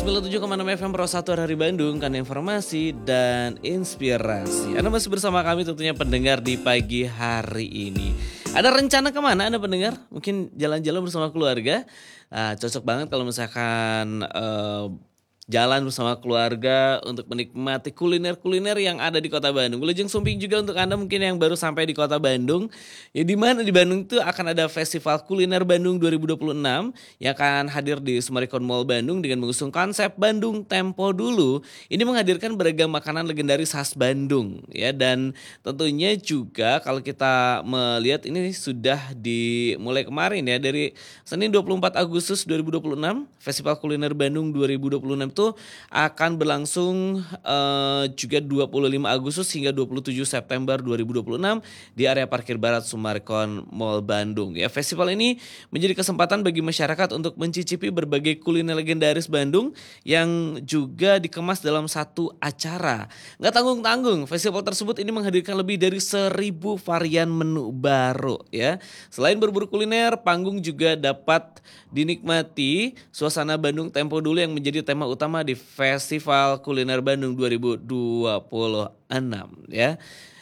97,6 FM Pro 1 Hari Bandung, kan informasi dan inspirasi. Anda masih bersama kami tentunya pendengar di pagi hari ini. Ada rencana kemana Anda pendengar? Mungkin jalan-jalan bersama keluarga? Cocok banget kalau misalkan jalan bersama keluarga untuk menikmati kuliner-kuliner yang ada di Kota Bandung. Wilujeng Sumping juga untuk Anda mungkin yang baru sampai di Kota Bandung. Ya di mana di Bandung itu akan ada Festival Kuliner Bandung 2026 yang akan hadir di Sumarekon Mall Bandung dengan mengusung konsep Bandung Tempo Dulu. Ini menghadirkan beragam makanan legendaris khas Bandung ya, dan tentunya juga kalau kita melihat ini sudah dimulai kemarin ya, dari Senin 24 Agustus 2026 Festival Kuliner Bandung 2026 itu akan berlangsung juga 25 Agustus hingga 27 September 2026 di area parkir barat Sumarekon Mall Bandung. Ya, festival ini menjadi kesempatan bagi masyarakat untuk mencicipi berbagai kuliner legendaris Bandung yang juga dikemas dalam satu acara. Nggak tanggung-tanggung, festival tersebut ini menghadirkan lebih dari 1.000 varian menu baru ya. Selain berburu kuliner, panggung juga dapat dinikmati suasana Bandung Tempo Dulu yang menjadi tema utama di Festival Kuliner Bandung 2026 ya.